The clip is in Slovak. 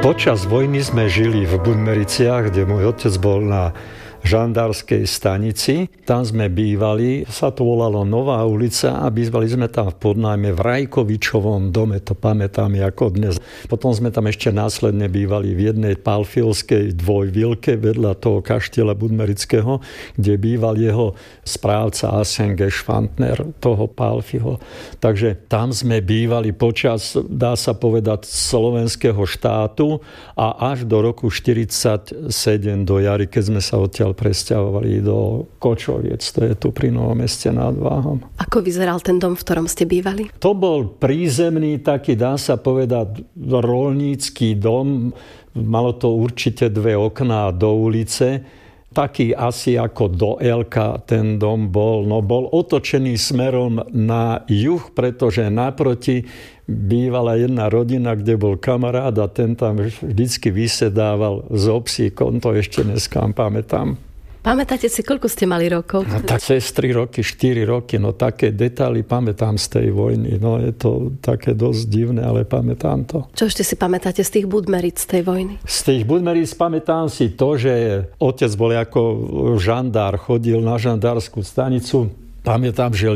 Počas vojny sme žili v Budmericiach, kde môj otec bol na žandárskej stanici. Tam sme bývali, sa to volalo Nová ulica a bývali sme tam v podnájme v Rajkovičovom dome, to pamätám ako dnes. Potom sme tam ešte následne bývali v jednej palfilskej dvojvilke vedľa toho kaštieľa Budmerického, kde býval jeho správca Asen Gešfantner, toho Palfiho. Takže tam sme bývali počas, dá sa povedať, slovenského štátu a až do roku 1947 do jary, keď sme sa odtiaľ presťahovali do Kočoviec, to je tu pri Novom Meste nad Váhom. Ako vyzeral ten dom, v ktorom ste bývali? To bol prízemný, taký, dá sa povedať, roľnícky dom. Malo to určite dve okná do ulice. Taký asi ako do Elka ten dom bol. No bol otočený smerom na juh, pretože naproti bývala jedna rodina, kde bol kamarát a ten tam vždycky vysedával s obsíkom. To ešte dneska pamätám. Pamätáte si, koľko ste mali rokov? No tak cez 3 roky, 4 roky, no také detaily pamätám z tej vojny. No je to také dosť divné, ale pamätám to. Čo ešte si pamätáte z tých Budmeric z tej vojny? Z tých Budmeric pamätám si to, že otec bol ako žandár, chodil na žandárskú stanicu. Pamätám, že